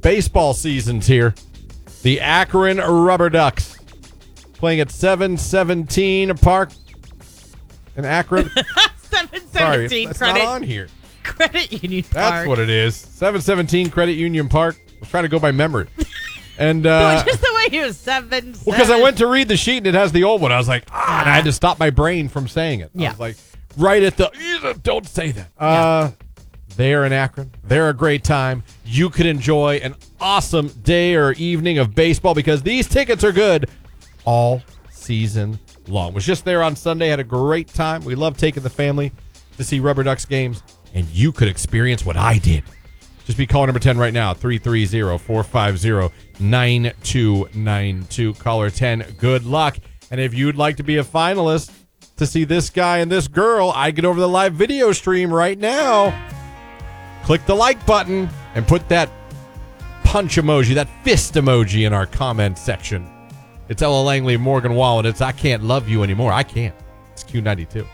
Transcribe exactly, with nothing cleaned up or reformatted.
Baseball season's here. The Akron Rubber Ducks playing at seven seventeen Park in Akron. seven Sorry, seventeen that's credit, not on here. Credit Union That's Park. what it is. seven seventeen Credit Union Park. I was trying to go by memory. And uh, just the way you was seven. well, because I went to read the sheet and it has the old one. I was like, ah, and I had to stop my brain from saying it. Yeah. I was like, right at the, don't say that. Uh, they're in Akron. They're a great time. You could enjoy an awesome day or evening of baseball because these tickets are good all season long. Was just there on Sunday. Had a great time. We love taking the family to see Rubber Ducks games, and you could experience what I did. Just be caller number ten right now, three three zero, four five zero, nine two nine two. Caller ten, good luck. And if you'd like to be a finalist to see this guy and this girl, I get over the live video stream right now. Click the like button and put that punch emoji, that fist emoji in our comment section. It's Ella Langley, Morgan Wallen. It's I Can't Love You Anymore. I can't. It's Q ninety-two.